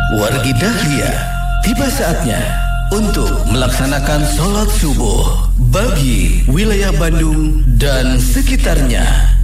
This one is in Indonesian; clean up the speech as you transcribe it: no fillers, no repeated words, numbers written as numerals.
Wargi Dahlia, tiba saatnya untuk melaksanakan sholat subuh bagi wilayah Bandung dan sekitarnya.